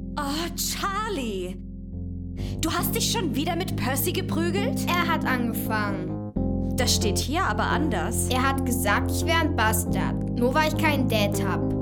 Oh, Charlie. Du hast dich schon wieder mit Percy geprügelt? Er hat angefangen. Das steht hier aber anders. Er hat gesagt, ich wäre ein Bastard, nur weil ich keinen Dad hab.